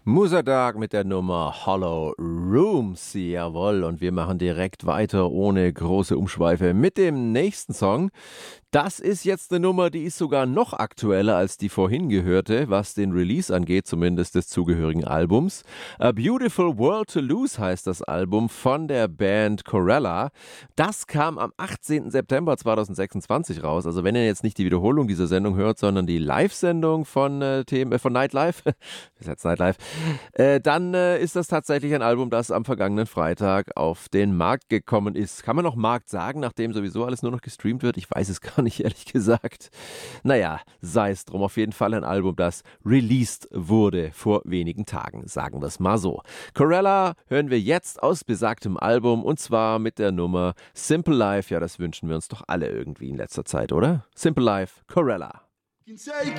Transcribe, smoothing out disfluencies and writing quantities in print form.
Musadag mit der Nummer Hollow Rooms, jawohl, und wir machen direkt weiter ohne große Umschweife mit dem nächsten Song. Das ist jetzt eine Nummer, die ist sogar noch aktueller als die vorhin gehörte, was den Release angeht, zumindest des zugehörigen Albums. A Beautiful World to Lose heißt das Album von der Band Corella. Das kam am 18. September 2026 raus. Also wenn ihr jetzt nicht die Wiederholung dieser Sendung hört, sondern die Live-Sendung von Nightlife, ist jetzt Nightlife, dann ist das tatsächlich ein Album, das am vergangenen Freitag auf den Markt gekommen ist. Kann man noch Markt sagen, nachdem sowieso alles nur noch gestreamt wird? Ich weiß es gar nicht, ehrlich gesagt. Naja, sei es drum. Auf jeden Fall ein Album, das released wurde vor wenigen Tagen, sagen wir es mal so. Corella hören wir jetzt aus besagtem Album und zwar mit der Nummer Simple Life. Ja, das wünschen wir uns doch alle irgendwie in letzter Zeit, oder? Simple Life, Corella.